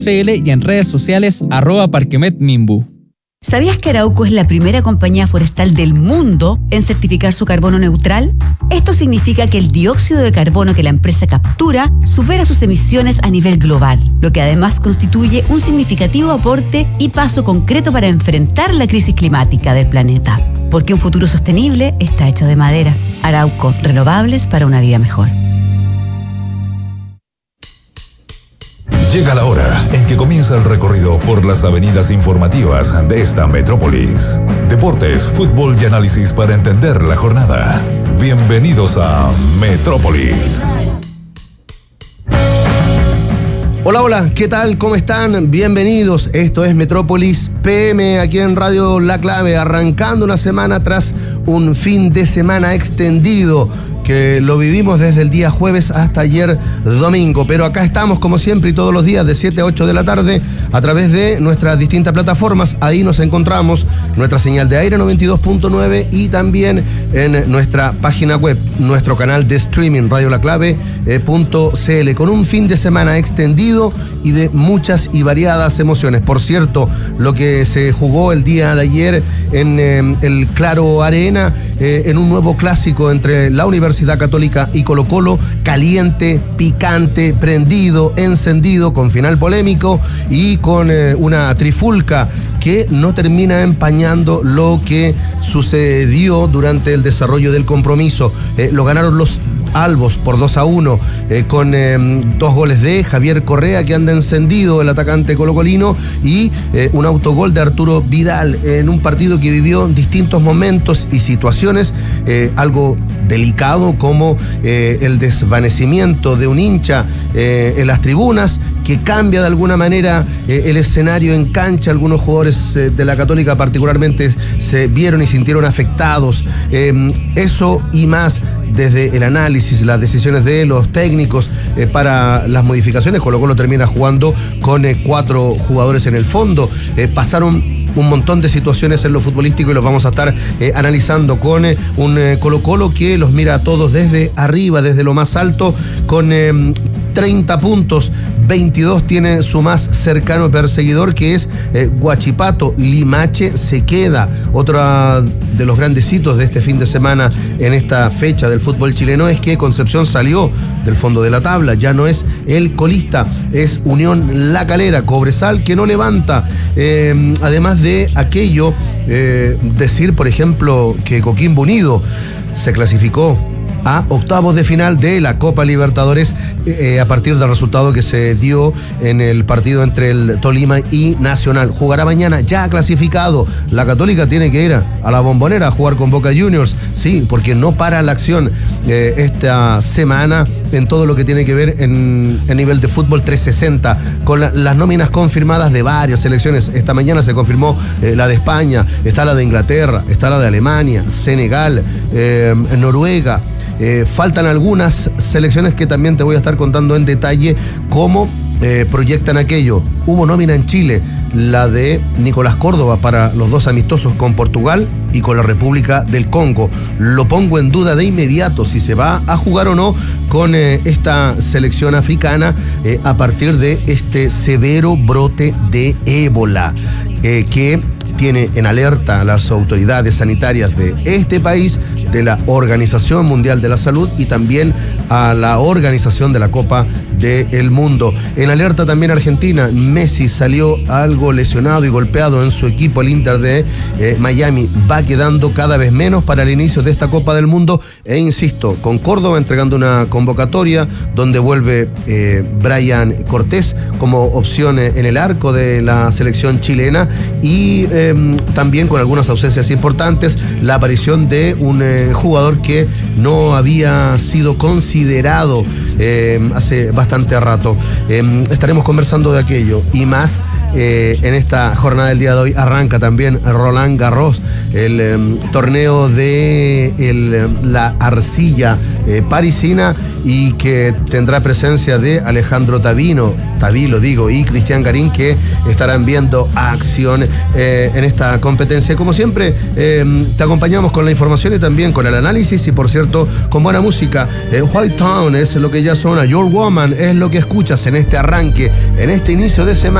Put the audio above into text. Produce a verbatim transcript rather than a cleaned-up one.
C L y en redes sociales arroba parquemetmimbu. ¿Sabías que Arauco es la primera compañía forestal del mundo en certificar su carbono neutral? Esto significa que el dióxido de carbono que la empresa captura supera sus emisiones a nivel global, lo que además constituye un significativo aporte y paso concreto para enfrentar la crisis climática del planeta. Porque un futuro sostenible está hecho de madera. Arauco, renovables para una vida mejor. Llega la hora en que comienza el recorrido por las avenidas informativas de esta metrópolis. Deportes, fútbol y análisis para entender la jornada. Bienvenidos a Metrópolis. Hola, hola, ¿qué tal? ¿Cómo están? Bienvenidos. Esto es Metrópolis P M aquí en Radio La Clave, arrancando una semana tras un fin de semana extendido que lo vivimos desde el día jueves hasta ayer domingo, pero acá estamos como siempre y todos los días de siete a ocho de la tarde a través de nuestras distintas plataformas. Ahí nos encontramos, nuestra señal de aire noventa y dos punto nueve y también en nuestra página web, nuestro canal de streaming radio la clave punto c l, con un fin de semana extendido y de muchas y variadas emociones. Por cierto, lo que se jugó el día de ayer en eh, el Claro Arena, eh, en un nuevo clásico entre la Universidad Católica y Colo Colo, caliente, picante, prendido, encendido, con final polémico y con eh, una trifulca que no termina empañando lo que sucedió durante el desarrollo del compromiso. Eh, lo ganaron los albos por dos a uno, eh, con eh, dos goles de Javier Correa, que anda encendido, el atacante colocolino, y eh, un autogol de Arturo Vidal en un partido que vivió distintos momentos y situaciones, eh, algo delicado como eh, el desvanecimiento de un hincha eh, en las tribunas, que cambia de alguna manera eh, el escenario en cancha. Algunos jugadores eh, de la Católica particularmente se vieron y sintieron afectados. Eh, eso y más desde el análisis, las decisiones de los técnicos eh, para las modificaciones. Colo Colo termina jugando con eh, cuatro jugadores en el fondo. Eh, pasaron un montón de situaciones en lo futbolístico y los vamos a estar eh, analizando con eh, un eh, Colo Colo que los mira a todos desde arriba, desde lo más alto, con eh, treinta puntos, veintidós tiene su más cercano perseguidor, que es eh, Huachipato. Limache se queda, otro de los grandes hitos de este fin de semana en esta fecha del fútbol chileno es que Concepción salió del fondo de la tabla, ya no es el colista, es Unión La Calera. Cobresal que no levanta, eh, además de aquello, eh, decir por ejemplo que Coquimbo Unido se clasificó a octavos de final de la Copa Libertadores eh, a partir del resultado que se dio en el partido entre el Tolima y Nacional. Jugará mañana, ya clasificado. La Católica tiene que ir a la Bombonera a jugar con Boca Juniors, sí, porque no para la acción eh, esta semana en todo lo que tiene que ver en el nivel de fútbol trescientos sesenta, con la, las nóminas confirmadas de varias selecciones. Esta mañana se confirmó eh, la de España, está la de Inglaterra, está la de Alemania, Senegal, eh, Noruega. Eh, faltan algunas selecciones que también te voy a estar contando en detalle cómo eh, proyectan aquello. Hubo nómina en Chile, la de Nicolás Córdoba para los dos amistosos con Portugal y con la República del Congo. Lo pongo en duda de inmediato si se va a jugar o no con eh, esta selección africana eh, a partir de este severo brote de ébola eh, que tiene en alerta a las autoridades sanitarias de este país, de la Organización Mundial de la Salud y también a la organización de la Copa del Mundo. En alerta también Argentina. Messi salió algo lesionado y golpeado en su equipo, el Inter de eh, Miami. Va quedando cada vez menos para el inicio de esta Copa del Mundo e insisto, con Córdoba entregando una convocatoria donde vuelve eh, Brian Cortés como opción en el arco de la selección chilena y eh, también con algunas ausencias importantes, la aparición de un eh, jugador que no había sido considerado eh, hace bastante rato. Eh, estaremos conversando de aquello y más eh, en esta jornada del día de hoy. Arranca también Roland Garros, el eh, torneo de el, la arcilla eh, parisina, y que tendrá presencia de Alejandro Tavino, Tavilo digo, y Cristian Garín, que estarán viendo acción eh, en esta competencia. Como siempre, eh, te acompañamos con la información y también con el análisis y, por cierto, con buena música. Eh, White Town es lo que ya suena, Your Woman es lo que escuchas en este arranque, en este inicio de semana.